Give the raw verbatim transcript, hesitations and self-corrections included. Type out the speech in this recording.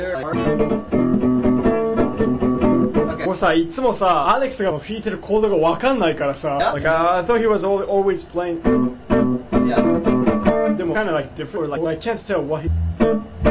もうさ、いつもさ、アレックスが弾いてるコードがわかんないからさ、like, uh, I thought he was always playing. Yeah. でも kind of like different, like I can't tell what he